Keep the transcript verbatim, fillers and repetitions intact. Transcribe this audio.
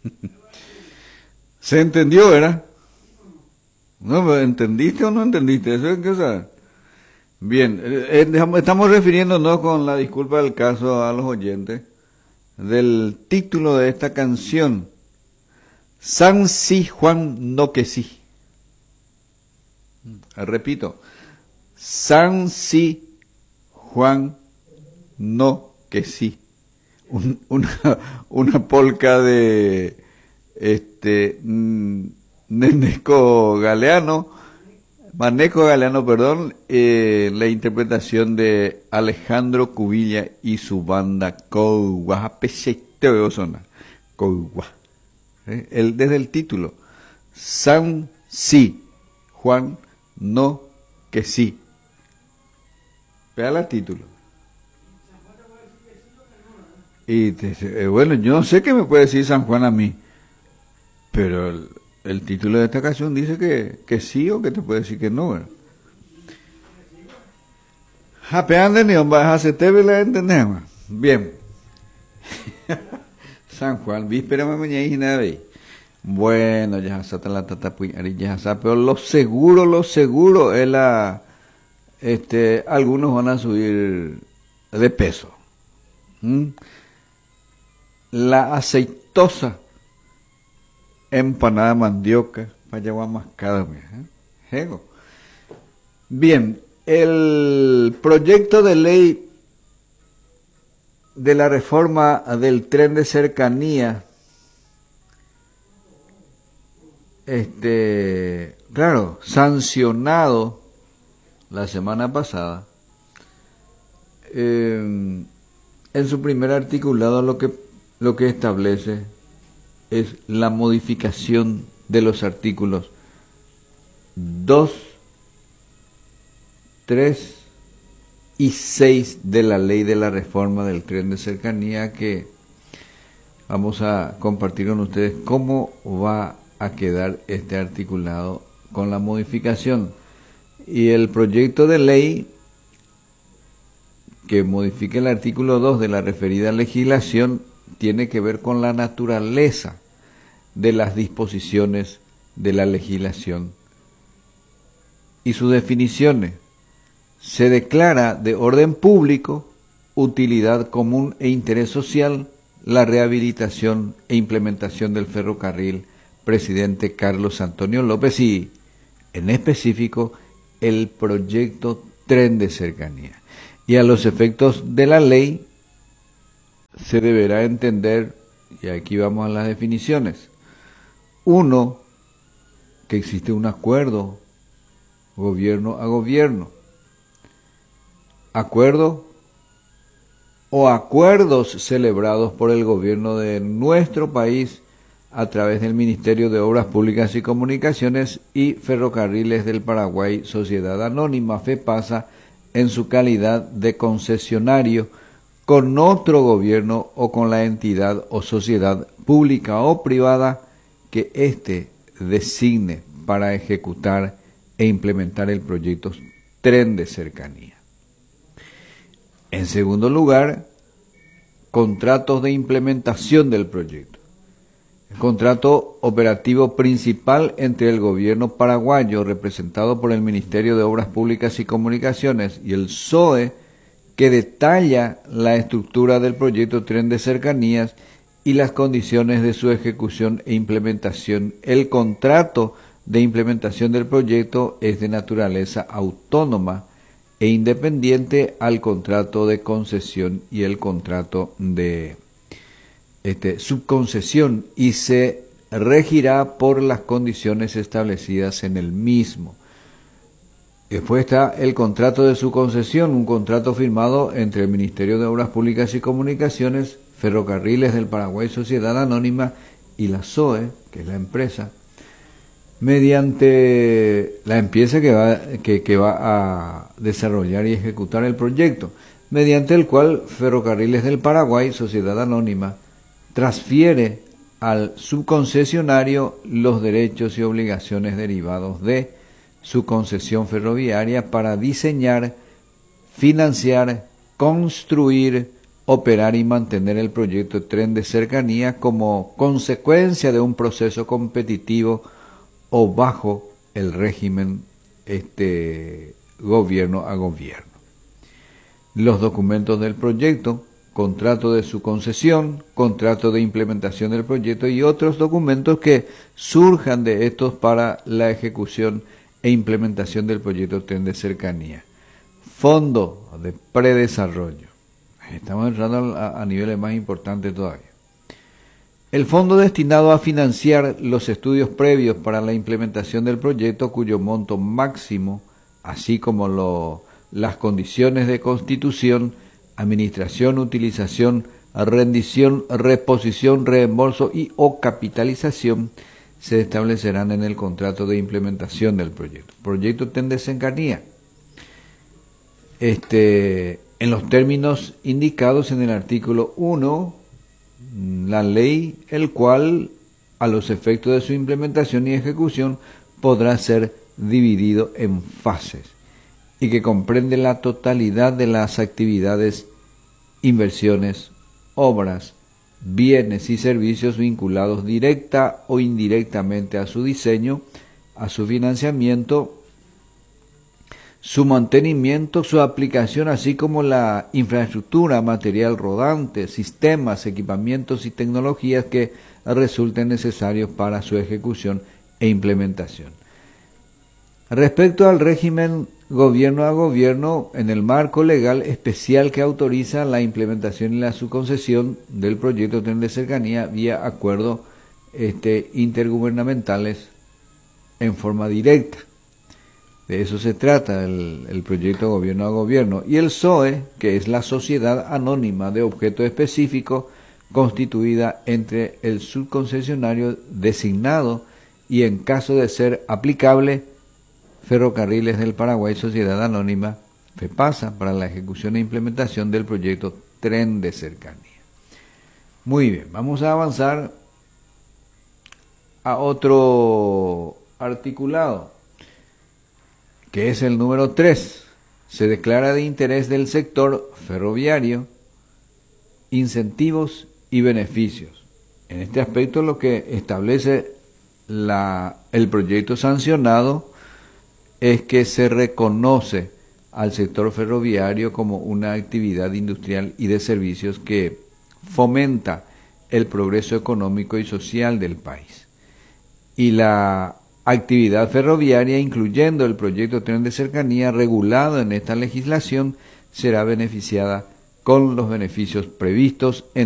¿Se entendió, verdad? No, ¿entendiste o no entendiste? Eso es que saber. Bien, eh, eh, estamos refiriéndonos con la disculpa del caso a los oyentes del título de esta canción, San Sí Juan no que sí. Repito, San Sí Juan no que sí. Un, una, una polca de este Neneco Galeano, Maneco Galeano, perdón, eh, la interpretación de Alejandro Cubilla y su banda Cougua, Cougua. ¿Eh? El, desde el título, San Sí Juan no que sí. Vea el título. Y te, eh, bueno, yo no sé qué me puede decir San Juan a mí, pero el, el título de esta canción dice que, que sí o que te puede decir que no. ¿Eh? Japeando ni vas a hacer te la entendemos. Bien. San Juan, víspera mañana y nada ahí. Bueno, ya está la tatapuy, ya está, pero lo seguro, lo seguro es la este algunos van a subir de peso. ¿Mm? La aceitosa empanada de mandioca para llevar mascada. ¿Eh? Bien, el proyecto de ley de la reforma del tren de cercanía, este, claro, sancionado la semana pasada, eh, en su primer articulado lo que lo que establece es la modificación de los artículos dos, tres y seis de la ley de la reforma del tren de cercanía, que vamos a compartir con ustedes cómo va a quedar este articulado con la modificación. Y el proyecto de ley que modifica el artículo dos de la referida legislación tiene que ver con la naturaleza de las disposiciones de la legislación y sus definiciones. Se declara de orden público, utilidad común e interés social la rehabilitación e implementación del ferrocarril Presidente Carlos Antonio López y, en específico, el proyecto Tren de Cercanía. Y a los efectos de la ley se deberá entender, y aquí vamos a las definiciones. Uno, que existe un acuerdo gobierno a gobierno. Acuerdo o acuerdos celebrados por el gobierno de nuestro país a través del Ministerio de Obras Públicas y Comunicaciones y Ferrocarriles del Paraguay, Sociedad Anónima FEPASA, en su calidad de concesionario con otro gobierno o con la entidad o sociedad pública o privada que éste designe para ejecutar e implementar el proyecto Tren de Cercanía. En segundo lugar, contratos de implementación del proyecto. El contrato operativo principal entre el gobierno paraguayo, representado por el Ministerio de Obras Públicas y Comunicaciones, y el S O E, que detalla la estructura del proyecto Tren de Cercanías y las condiciones de su ejecución e implementación. El contrato de implementación del proyecto es de naturaleza autónoma e independiente al contrato de concesión y el contrato de este, subconcesión, y se regirá por las condiciones establecidas en el mismo. Después está el contrato de subconcesión, un contrato firmado entre el Ministerio de Obras Públicas y Comunicaciones, Ferrocarriles del Paraguay, Sociedad Anónima, y la S O E, que es la empresa, mediante la empresa que va, que, que va a desarrollar y ejecutar el proyecto, mediante el cual Ferrocarriles del Paraguay, Sociedad Anónima, transfiere al subconcesionario los derechos y obligaciones derivados de su concesión ferroviaria para diseñar, financiar, construir, operar y mantener el proyecto de tren de cercanía como consecuencia de un proceso competitivo o bajo el régimen este, gobierno a gobierno. Los documentos del proyecto, contrato de su concesión, contrato de implementación del proyecto y otros documentos que surjan de estos para la ejecución e implementación del proyecto Tren de Cercanía. Fondo de predesarrollo. Estamos entrando a, a niveles más importantes todavía. El fondo destinado a financiar los estudios previos para la implementación del proyecto, cuyo monto máximo, así como lo, las condiciones de constitución, administración, utilización, rendición, reposición, reembolso y o capitalización, se establecerán en el contrato de implementación del proyecto. Proyecto Tren de Cercanía. Este, en los términos indicados en el artículo uno, la ley, el cual, a los efectos de su implementación y ejecución, podrá ser dividido en fases y que comprende la totalidad de las actividades, inversiones, obras, bienes y servicios vinculados directa o indirectamente a su diseño, a su financiamiento, su mantenimiento, su aplicación, así como la infraestructura, material rodante, sistemas, equipamientos y tecnologías que resulten necesarios para su ejecución e implementación. Respecto al régimen gobierno a gobierno, en el marco legal especial que autoriza la implementación y la subconcesión del proyecto Tren de Cercanía vía acuerdos este, intergubernamentales en forma directa. De eso se trata el, el proyecto gobierno a gobierno. Y el S O E, que es la sociedad anónima de objeto específico constituida entre el subconcesionario designado y, en caso de ser aplicable, Ferrocarriles del Paraguay, Sociedad Anónima, FEPASA, para la ejecución e implementación del proyecto Tren de Cercanía. Muy bien, vamos a avanzar a otro articulado, que es el número tres. Se declara de interés del sector ferroviario incentivos y beneficios. En este aspecto, lo que establece la, el proyecto sancionado es que se reconoce al sector ferroviario como una actividad industrial y de servicios que fomenta el progreso económico y social del país. Y la actividad ferroviaria, incluyendo el proyecto Tren de Cercanía regulado en esta legislación, será beneficiada con los beneficios previstos en